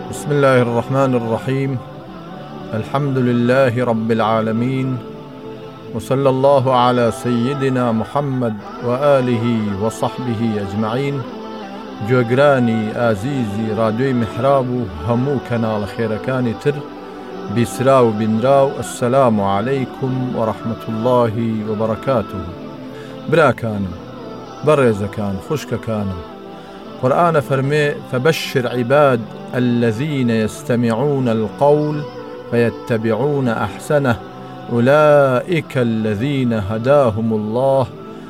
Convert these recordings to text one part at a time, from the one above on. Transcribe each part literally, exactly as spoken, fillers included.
بسم الله الرحمن الرحيم. الحمد لله رب العالمين، وصلى الله على سيدنا محمد وآله وصحبه أجمعين. جوگرانی ئازیزی رادیۆی محراب و هەموو کەناڵە خێرەکانی تر بیسرا و بینرا و السلام علیکم ورحمة الله وبركاته. براکانم، بەڕێزەکان، خوشکەکانم، قرآن فرمي فبشر عباد الذين يستمعون القول فيتبعون أحسنه أولئك الذين هداهم الله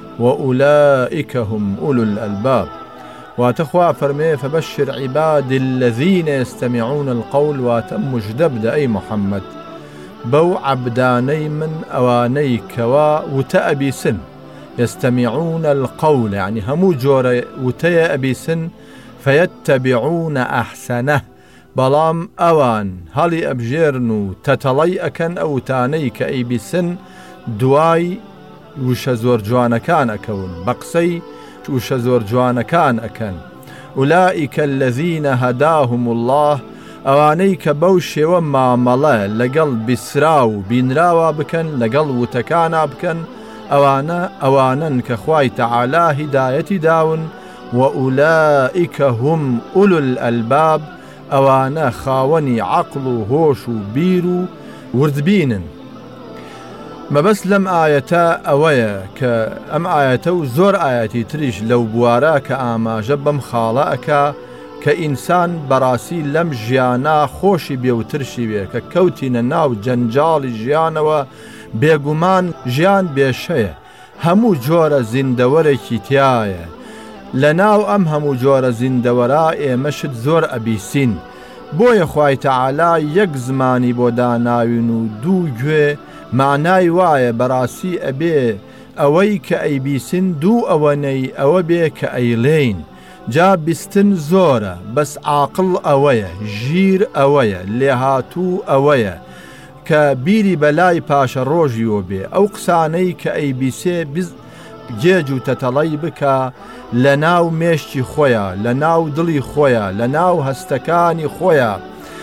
وأولئك هم أولو الألباب. واتخوى فرمي فبشر عباد الذين يستمعون القول واتم مجدب أي محمد بو عبداني من أواني كوا وتأبي سن يستمعون القول، يعني همو جورة وتيا أبي سن فيتبعون أحسنه، بلام أوان هالي أبجيرنو تتلي أكن أو تانيك أي بسن دواي وشزور جوانا كان أكون بقسي وشزور جوانا كان أكن. أولئك الذين هداهم الله، أوانيك بوشي وما ملا لقل بسراو بينراوا بكن لقل وتكانا بكن أوانا أوانا كخواي تعالى هداية داون. وأولئك هم أولو الألباب، أوانا خاوني عقل هوش بيرو وردبين. ما بس لم آيتا أويا كأم آياتو زور آياتي تريش لو بواراك آما جبم خالاك كإنسان براسي لم جيانا خوشي بيوترشي بيه ككوتين ناو جنجال جيانا وبيقمان جيان بيشيه همو جورة زندوركي تيايا لناو أم همو جورة زندورائي مشد زور أبيسين بويا خواي تعالى يك زماني بوداناوينو دو جوه معناي وايا براسي أبي أوي كأيبيسن دو أواني أو بي كأيلين جا بستن زورة بس عاقل أويا جير أويا لهاتو أويا كبيري بلاي باشا روجيو بي أو قساني كأيبيسي بز جيجو تتلي بك لناو ميشتي خويا لناو دلي خويا لناو هستكاني خويا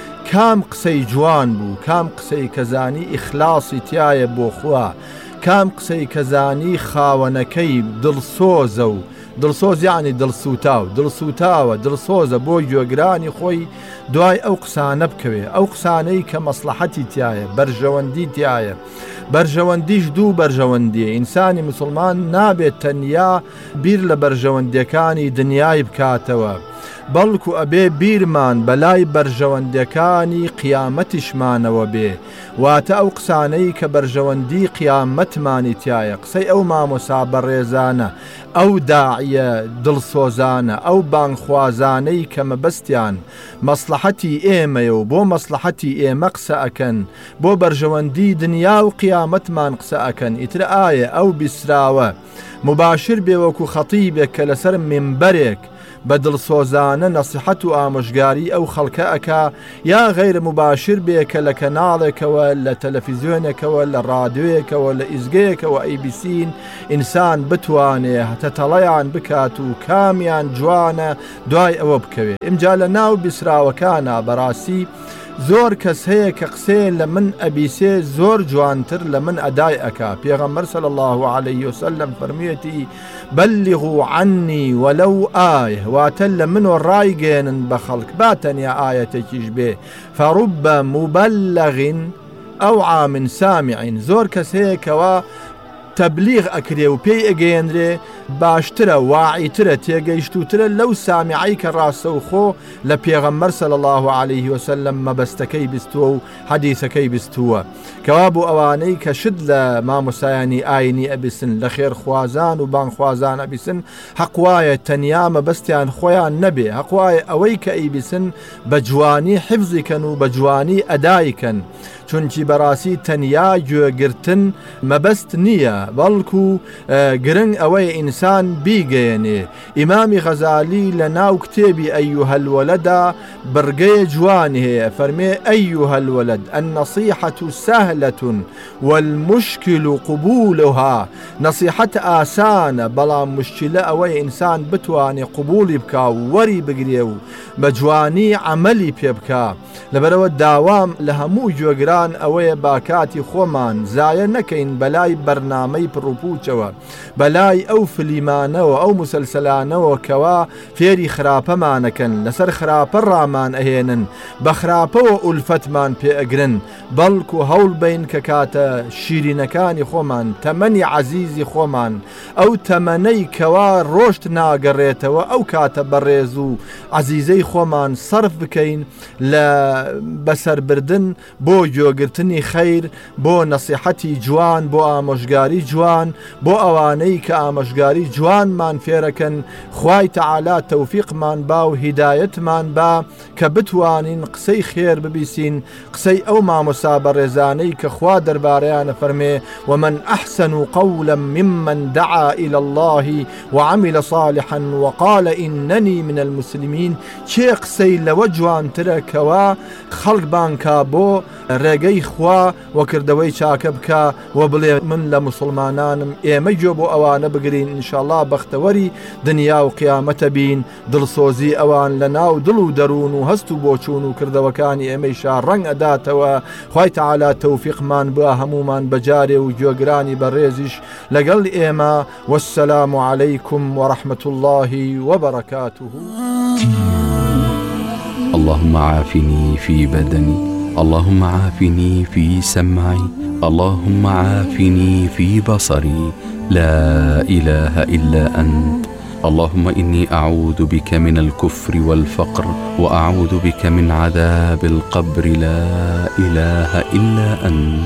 كام قسي جوان بو كام قسي كزاني إخلاصي تيايا بو خوا كام قسي كزاني خاونكي دلسوزو دلسوز يعني دلسوتاو دلسوتاو دلسوزة بو جوگراني خوي دواي أو قسانة بكوي أو قساني كمصلحتي تيايا برجواندي تيايا برجوانديش دو برجواندي إنساني مسلمان نابت تنيا بير لبرجوانديكاني دنياي بكاتوا بەڵکو ئەبێ بیرمان بەلای بەرژەوەندەکانی قیامەتیشمانەوە بێ واتە ئەو قسانەی کە بەرژەوەندی قیامەتمانی تایە قسەی ئەو مامۆسا بەڕێزانە ئەو داعیە دڵسۆزانە ئەو بانخوازانەی کە مەبەستیان مەسلحەتی ئێمەیە و بۆ مەسلحەتی ئێمە قسە ئەکەن بۆ بەرژەوەندی دنیا و قیامەتمان قسە ئەکەن ئیتر ئایە ئەو بیسراوە مباشر بێ وەکو خەتیبێک کە لەسەر منبەرێک بدل سوزانة نصيحة وآمشقاري أو خلقائك يا غير مباشر بك لكنالك ولا تلفزيونك ولا راديوك ولا إزجيك وأي بيسين إنسان بتواني تتليعن بكاتو كاميان جوانا دواي أو بكوي إمجالنا وبسرا وكانا براسي زور کەس هەیە کە قسەیە لە من ئەبیسێ زۆر جوانتر لە من ئەدای ئەکا. پێغەمبەر صلی الله عليه وسلم فەرموویەتی بەلیغوا عنی وەلەو ئایە، واتە لە منۆ ڕایگەێنن بە خەڵک با تەنیا ئایەتێکیش بێ. فەڕوبە مبەلەغ ئەوعا من سامع، زۆر کەس هەیە کەوا تبلیغ ئەکرێ و پێی ئەگەیەنرێ باشترە واعیترە تێگەیشتوترە لەو سامعی کە ڕاستەوخۆ لە پێغەمبەر صلی الله عليه وسلم مەبەستەکەی بیستووە و حەدیثەکەی بیستووە. کەوا بۆ ئەوانەی کە شت لە مامۆسایانی ئاینی ئەبیسن لە خێرخوازان و بانخوازان ئەبیسن حەقوایە تەنیا مەبەستیان خۆیان نەبێ، حەقوایە ئەوەی کە ئەیبیسن بە جوانی حیفزیکەن و بە جوانی ئەدایکەن، چونکی بەڕاستی تەنیا گوێگرتن مەبەست نییە، بەڵکو گرنگ ئەوەی ئینسان بیگەێنێ. ئیمامی غەزالی لە ناو کتێبی ئەیوهە الوەلەدا بڕگەیە جوان هەیە، فەرمێ ئەیوهە الوەلەد النەصیحەة سەهلەة والمشکل قبولها. نەصیحەت ئاسانە، بەڵام مشکلە ئەوەی ئینسان بتوانێ قبولی بکا و وەری بگرێ و بە جوانی عەمەلی پێ بکا. لەبەرەوە داوام لە هەموو گوێگران ئەوەیە باکاتی خۆمان زایە نەکەین بەلای بەرنامەی پڕوپوچەوە، بەلای ئەو فلیمانەوە ئەو مسلسلانەوە کەوا فێری خراپەمانەکەن، لەسەر خراپە ڕامان ئەهێنن، بە خراپەوە ئولفەتمان پێ ئەگرن، بەڵکو هەوڵ بین کە کاتە شیرینەکانی خۆمان، تەمەنی عەزیزی خۆمان، ئەو تەمەنەی کەوا ڕۆشت ناگەڕێتەوە، ئەو کاتە بەڕێز و عەزیزەی خۆمان سەرف بکەین لە بەسەربردن بۆ گوێگرتنی خەیر، بۆ نەسیحەتی جوان، بۆ ئامۆژگاری جوان، بۆ ئەوانەی کە ئامۆژگاری جوانمان فێرەکەن. خوای تەعالا تەوفیقمان با و هیدایەتمان با کە بتوانین قسەی خێر ببیسین، قسەی ئەو مامۆستا بەڕێزانەی کە خوا دەربارەیانە فەرمێ ومن أحسن قولا ممن دعا إلى الله وعمل صالحا وقال إنني من المسلمين. چێ قسەی لەوە جوانترە کەوا خەڵک بانکا بۆ ڕێگەی خوا وەکردەوەی چاکە بکە و بڵێ من لە مسلمانانم. ئێمە گوێ بۆ ئەوانە بگرین، ئینشاءالله بەختەوەری دنیا و قیامەتە بین. دڵسۆزی ئەوان لە ناو دڵ و دەروون و هەست و بۆچوون و کردەوەکانی ئێمەیشا ڕەنگ ئەداتەوە. خوای تەعالا تەوفیقمان بە هەمومان بەجارێ و گوێگرانی بەڕێزیش لەگەڵ ئێمە. وەسسەلام عەلەیکم وەڕەحمەت الله وبركاته. اللهم عافني في بدني، اللهم عافني في سمعي، اللهم عافني في بصري، لا إله إلا أنت. اللهم إني أعوذ بك من الكفر والفقر، وأعوذ بك من عذاب القبر، لا إله إلا أنت.